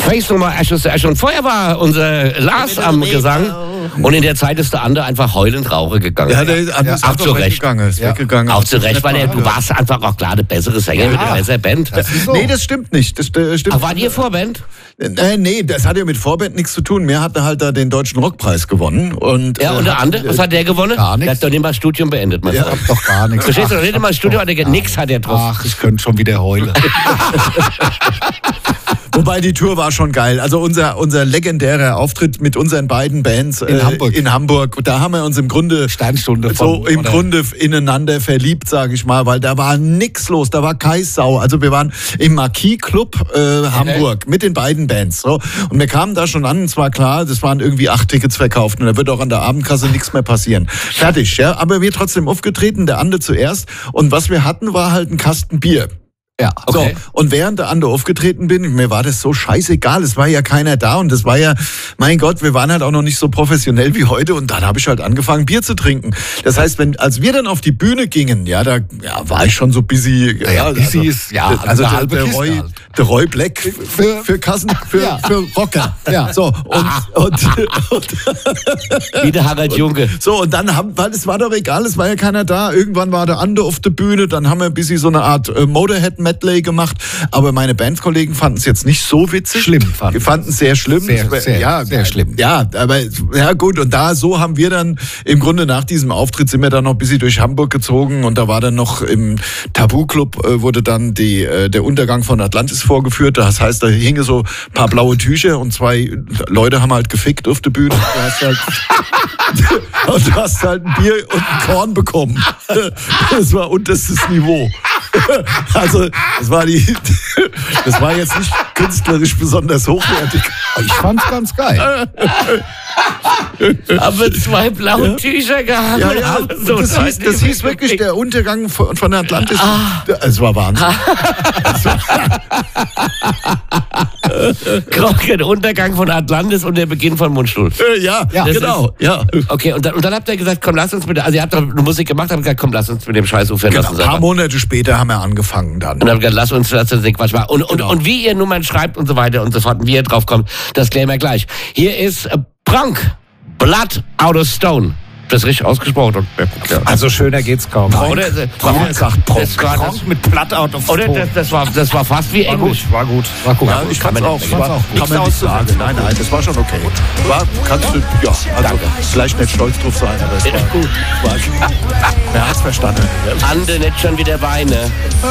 weiß noch mal, schon vorher war unser Lars am Gesang und in der Zeit ist der andere einfach heulend Rauche gegangen. Ja, der andere ist auch zu Recht. weggegangen. Auch zu Recht, weil du warst einfach auch klar der bessere Sänger mit der besseren Band. So. Nee, das stimmt nicht. Das stimmt. Aber wart ihr Vorband? Nee, das hat ja mit Vorband nichts zu tun. Mir hat er halt da den Deutschen Rockpreis gewonnen. Und der andere, was hat der gewonnen? Gar nichts. Der hat doch nicht mal das Studium beendet, mein Freund. Doch gar nichts. Verstehst du, doch nicht mal das Studium, nix hat er drauf. Ach, ich könnte schon wieder heulen. Wobei die Tour war schon geil. Also unser legendärer Auftritt mit unseren beiden Bands in Hamburg. Da haben wir uns im Grunde Sternstunde Grunde ineinander verliebt, sage ich mal, weil da war nix los, da war keine Sau. Also wir waren im Marquis Club Hamburg mit den beiden Bands. So. Und wir kamen da schon an, es war klar, das waren irgendwie 8 Tickets verkauft und da wird auch an der Abendkasse nichts mehr passieren. Fertig, ja. Aber wir trotzdem aufgetreten, der Ande zuerst. Und was wir hatten, war halt ein Kasten Bier. Ja, okay. So, und während der Ande aufgetreten bin, mir war das so scheißegal, es war ja keiner da und das war ja, mein Gott, wir waren halt auch noch nicht so professionell wie heute und dann habe ich halt angefangen, Bier zu trinken. Das heißt, als wir dann auf die Bühne gingen, da war ich schon so busy. Also der Roy Black für Rocker. Ja. So, und wie der Harald Junke. So, und dann weil es war doch egal, es war ja keiner da. Irgendwann war der Ande auf der Bühne, dann haben wir ein bisschen so eine Art Motorhead-Medley gemacht, aber meine Bandkollegen fanden es jetzt nicht so witzig. Wir fanden es sehr schlimm. Sehr schlimm. Ja, aber ja gut, und so haben wir dann im Grunde nach diesem Auftritt sind wir dann noch ein bisschen durch Hamburg gezogen und da war dann noch im Tabu-Club wurde dann der Untergang von Atlantis vorgeführt. Das heißt, da hingen so ein paar blaue Tücher und 2 Leute haben halt gefickt auf der Bühne. Und du hast halt ein Bier und ein Korn bekommen. Das war unterstes Niveau. Also, das war jetzt nicht künstlerisch besonders hochwertig. Ich fand's ganz geil. Aber 2 blaue Tücher gehabt. Ja, das hieß wirklich der Untergang von Atlantis. Es war Wahnsinn. Der Untergang von Atlantis und der Beginn von Mundstuhl. Ja, genau. Ja. Okay, und dann habt ihr gesagt, komm, lass uns mit, also ihr habt doch eine Musik gemacht, habt gesagt, komm, lass uns mit dem Scheiß aufhören. Genau, ein paar Monate später haben wir angefangen dann. Und habt gesagt, lass uns den Quatsch machen. Und wie ihr Nummern schreibt und so weiter und so fort, und wie ihr drauf kommt, das klären wir gleich. Hier ist Bronk, Blood Out of Stone. Das ist richtig ausgesprochen. Also schöner geht's kaum. Oder Bronk mit Blood Out of Stone. Oder das war fast wie Englisch. War gut. Ja, ich fand's auch. Kann man nicht sagen. Nein, das war schon okay. Vielleicht nicht stolz drauf sein, aber es war gut. Wer hat's verstanden? Ande nicht schon wieder Weine.